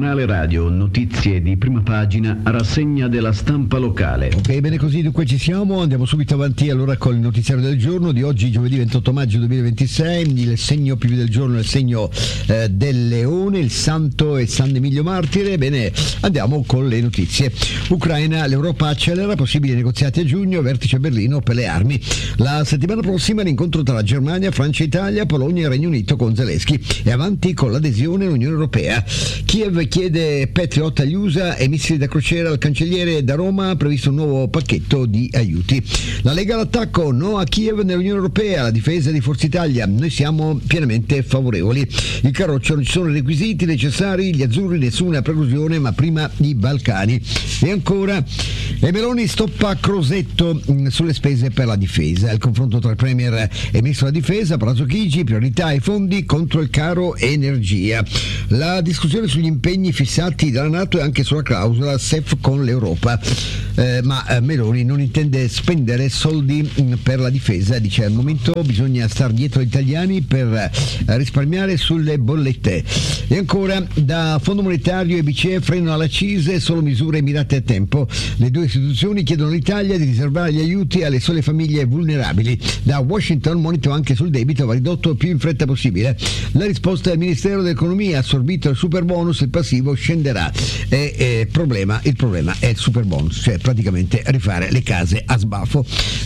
Giornale radio, notizie di prima pagina, rassegna della stampa locale. Ok, bene così, dunque ci siamo, andiamo subito avanti allora con il notiziario del giorno di oggi, giovedì 28 maggio 2026, il segno più del giorno è il segno del leone, il santo è San Emilio Martire. Bene, andiamo con le notizie. Ucraina, l'Europa accelera, possibili negoziati a giugno, vertice a Berlino per le armi. La settimana prossima l'incontro tra Germania, Francia, Italia, Polonia e Regno Unito con Zelensky e avanti con l'adesione all'Unione Europea. Kiev chiede Patriot agli USA e missili da crociera al cancelliere. Da Roma previsto un nuovo pacchetto di aiuti. La Lega all'attacco, no a Kiev nell'Unione Europea, la difesa di Forza Italia, noi siamo pienamente favorevoli. Il Carroccio, non ci sono i requisiti necessari, gli azzurri nessuna preclusione, ma prima i Balcani. E ancora, e Meloni stoppa Crosetto sulle spese per la difesa. Il confronto tra il Premier e il Ministro della Difesa, Palazzo Chigi, priorità e fondi contro il caro energia. La discussione sugli impegni fissati dalla NATO e anche sulla clausola SEF con l'Europa. Ma Meloni non intende spendere soldi per la difesa, dice al momento bisogna star dietro agli italiani per risparmiare sulle bollette. E ancora, da Fondo Monetario e BCE freno alla CISE, solo misure mirate a tempo. Le due istituzioni chiedono all'Italia di riservare gli aiuti alle sole famiglie vulnerabili. Da Washington monito anche sul debito, va ridotto più in fretta possibile. La risposta del Ministero dell'Economia, assorbito il super bonus, il passivo scenderà. Il problema è il super bonus, cioè praticamente rifare le case a sbaffo.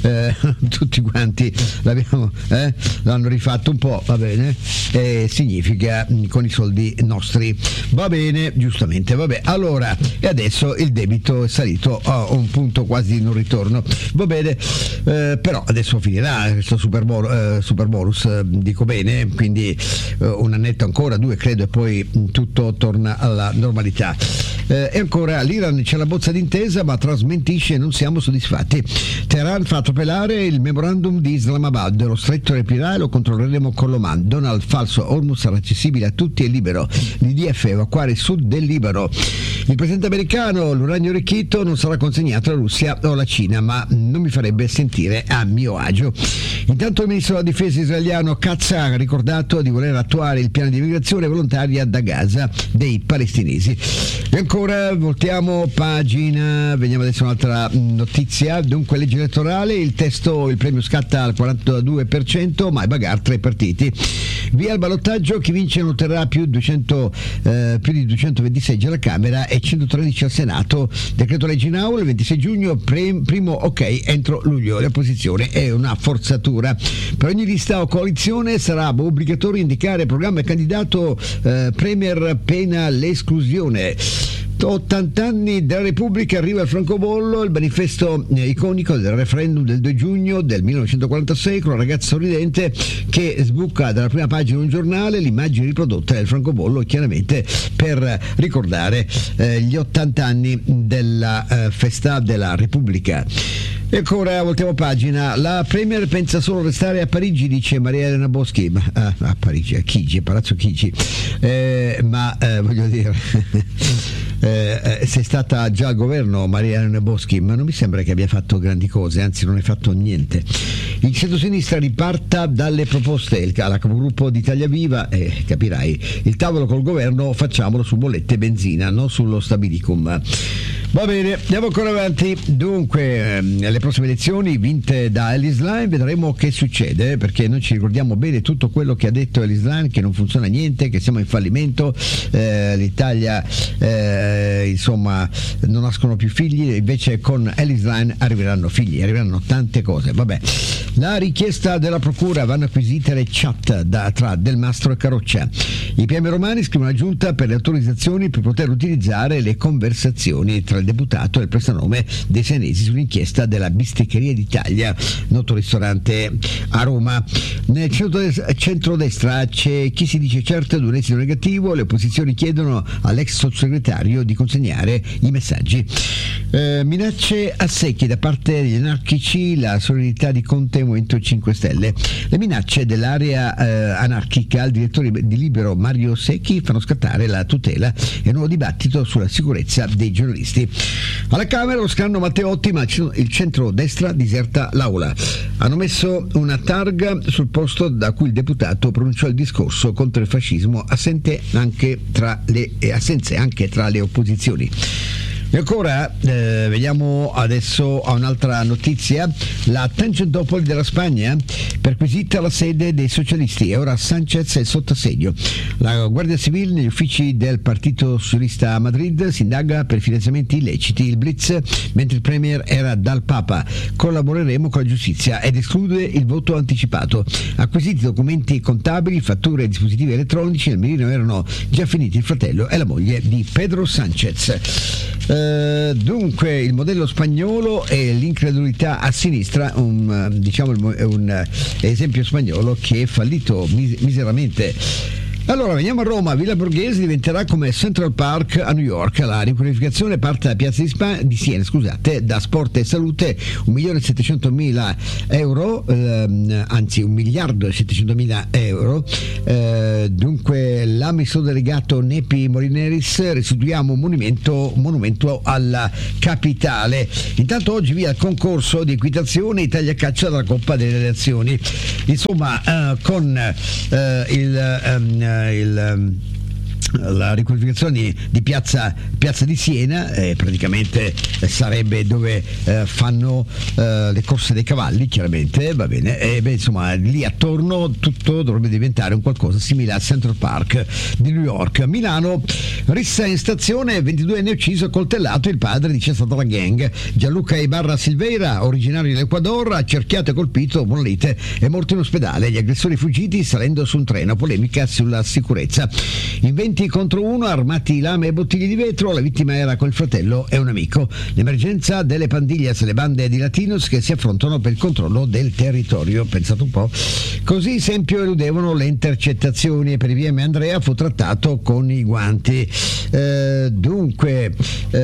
Tutti quanti l'hanno rifatto un po', va bene, significa con i soldi nostri, va bene, giustamente, vabbè. Allora, e adesso il debito è salito a un punto quasi di non ritorno, va bene, però adesso finirà questo super bonus, dico bene, quindi un annetto ancora, 2 credo, e poi tutto torna alla normalità. E ancora, l'Iran c'è la bozza d'intesa ma smentisce, non siamo soddisfatti. Teheran fa atropellare il memorandum di Islamabad, lo stretto riaprirà e lo controlleremo con l'Oman. Donald, falso, Hormuz sarà accessibile a tutti e libero. L'IDF evacuare il sud del Libano. Il presidente americano, l'uranio arricchito non sarà consegnato alla Russia o alla Cina, ma non mi farebbe sentire a mio agio. Intanto il ministro della difesa israeliano Katz ha ricordato di voler attuare il piano di immigrazione volontaria da Gaza dei palestinesi. E ancora, voltiamo pagina, veniamo adesso a un'altra notizia. Dunque, legge elettorale, il testo, il premio scatta al 42%, ma è bagarre tra i partiti. Via al ballottaggio, chi vince non otterrà più di 220 seggi alla Camera e 113 al Senato. Decreto legge in aula il 26 giugno, primo ok entro luglio. L'opposizione è una forzatura. Per ogni lista o coalizione sarà obbligatorio indicare programma e candidato, premier pena l'esclusione. 80 anni della Repubblica, arriva il francobollo, il manifesto iconico del referendum del 2 giugno del 1946 con una ragazza sorridente che sbuca dalla prima pagina di un giornale, l'immagine riprodotta del francobollo chiaramente per ricordare gli 80 anni della festa della Repubblica. E ancora, voltiamo pagina. La Premier pensa solo a restare a Parigi, dice Maria Elena Boschi. A Parigi, a Chigi, a Palazzo Chigi. Voglio dire, sei stata già al governo Maria Elena Boschi, ma non mi sembra che abbia fatto grandi cose, anzi non hai fatto niente. Il centro-sinistra riparta dalle proposte, la capogruppo di Italia Viva, capirai, il tavolo col governo facciamolo su bollette e benzina, non sullo stabilicum. Va bene, andiamo ancora avanti. Dunque, le prossime elezioni vinte da Ellis Line, vedremo che succede, perché noi ci ricordiamo bene tutto quello che ha detto Ellis Line, che non funziona niente, che siamo in fallimento, l'Italia insomma non nascono più figli, invece con Ellis Line arriveranno figli, arriveranno tante cose. Vabbè, la richiesta della procura, vanno acquisite le chat tra Del Mastro e Carroccia. I PM romani scrivono alla giunta per le autorizzazioni per poter utilizzare le conversazioni tra il deputato e il prestanome dei senesi sull'inchiesta della Bisteccheria d'Italia, noto ristorante a Roma. Nel centrodestra c'è chi si dice certo di un esito negativo, le opposizioni chiedono all'ex sottosegretario di consegnare i messaggi. Minacce a secchi da parte degli anarchici, la solidarietà di Conte e Movimento 5 Stelle. Le minacce dell'area anarchica al direttore di Libero Mario Secchi fanno scattare la tutela e un nuovo dibattito sulla sicurezza dei giornalisti. Alla Camera lo scranno Matteotti, ma il centro-destra diserta l'aula. Hanno messo una targa sul posto da cui il deputato pronunciò il discorso contro il fascismo, assenze anche tra le opposizioni. E ancora vediamo adesso a un'altra notizia. La Tangentopoli della Spagna perquisita la sede dei socialisti e ora Sanchez è sotto assedio. La Guardia Civile negli uffici del Partito Socialista a Madrid si indaga per finanziamenti illeciti. Il blitz mentre il Premier era dal Papa. Collaboreremo con la giustizia ed esclude il voto anticipato. Acquisiti documenti contabili, fatture e dispositivi elettronici. Nel mirino erano già finiti il fratello e la moglie di Pedro Sanchez. Dunque il modello spagnolo e l'incredulità a sinistra, un esempio spagnolo che è fallito miseramente. Allora veniamo a Roma. Villa Borghese diventerà come Central Park a New York. La riqualificazione parte da Piazza di Siena, da Sport e Salute, 1.700.000 euro, anzi 1.700.000 euro. Dunque l'amministratore delegato Nepi Molineris: restituiamo un monumento alla capitale. Intanto oggi via il concorso di equitazione Italia Caccia dalla Coppa delle Nazioni. Insomma, con la riqualificazione di Piazza di Siena, praticamente sarebbe dove fanno le corse dei cavalli, chiaramente, va bene, insomma lì attorno tutto dovrebbe diventare un qualcosa simile al Central Park di New York. A Milano, rissa in stazione, 22enne ucciso, coltellato, il padre dice è stata la gang. Gianluca Ibarra Silveira, originario dell'Ecuador, accerchiato e colpito dopo una lite, è morto in ospedale. Gli aggressori fuggiti salendo su un treno, polemica sulla sicurezza. In 20 contro 1, armati lame e bottiglie di vetro, la vittima era col fratello e un amico. L'emergenza delle pandillas, le bande di latinos che si affrontano per il controllo del territorio. Pensate un po'. Così Sempio eludevano le intercettazioni e per i VM Andrea fu trattato con i guanti. Dunque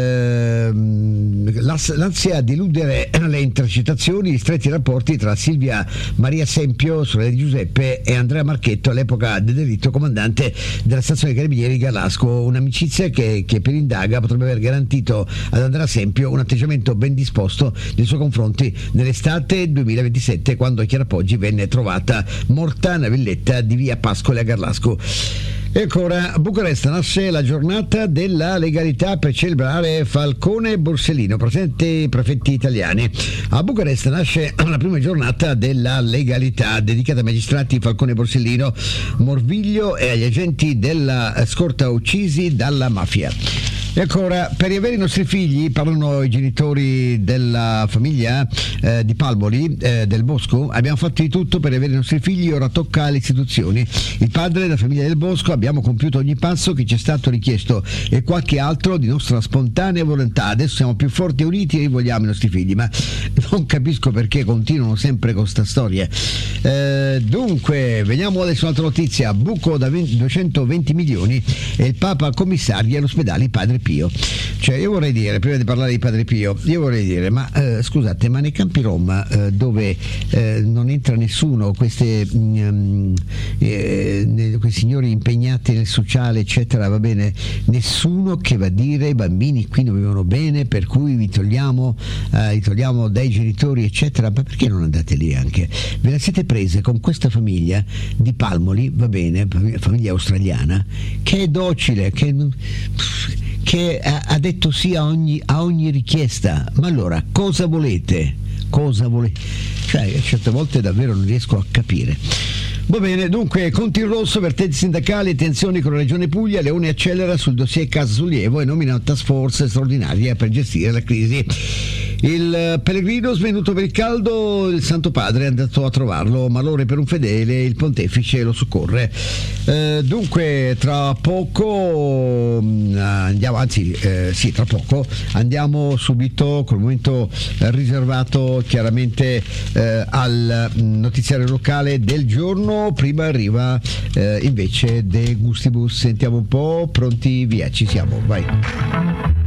l'ansia di eludere le intercettazioni, gli stretti rapporti tra Silvia Maria Sempio, sorella di Giuseppe, e Andrea Marchetto, all'epoca del delitto comandante della stazione Carabinieri Gallasco, un'amicizia che per indaga potrebbe aver garantito ad Andrea Sempio un atteggiamento ben disposto nei suoi confronti nell'estate 2027, quando a Chiara Poggi venne trovata morta nella villetta di via Pascoli a Garlasco. E ancora a Bucarest nasce la giornata della legalità per celebrare Falcone e Borsellino, presenti prefetti italiani. A Bucarest nasce la prima giornata della legalità dedicata ai magistrati Falcone e Borsellino, Morviglio e agli agenti della scorta uccisi dalla mafia. E ancora, per riavere i nostri figli, parlano i genitori della famiglia di Palmoli, del Bosco, abbiamo fatto di tutto per riavere i nostri figli, ora tocca alle istituzioni. Il padre della famiglia del Bosco: abbiamo compiuto ogni passo che ci è stato richiesto e qualche altro di nostra spontanea volontà. Adesso siamo più forti e uniti e rivogliamo i nostri figli, ma non capisco perché continuano sempre con sta storia. Dunque, veniamo adesso un'altra notizia. Buco da 220 milioni e il Papa commissaria all'ospedale Padre Pio. Cioè, io vorrei dire, prima di parlare di Padre Pio, ma scusate, ma nei campi Rom dove non entra nessuno, questi signori impegnati nel sociale eccetera, va bene, nessuno che va a dire i bambini qui non vivono bene, per cui li togliamo dai genitori eccetera, ma perché non andate lì anche? Ve la siete prese con questa famiglia di Palmoli, va bene, famiglia australiana, che è docile, che ha detto sì a ogni richiesta. Ma allora cosa volete? Cioè, certe volte davvero non riesco a capire. Va bene, dunque, conti in rosso, vertenze sindacali, tensioni con la Regione Puglia. Leone accelera sul dossier Casa Sollievo e nomina una task force straordinaria per gestire la crisi. Il pellegrino svenuto per il caldo, il Santo Padre è andato a trovarlo, malore per un fedele, il pontefice lo soccorre. Dunque tra poco andiamo subito col momento riservato chiaramente al notiziario locale del giorno. Prima arriva invece De Gustibus. Sentiamo un po', pronti, via, ci siamo, vai.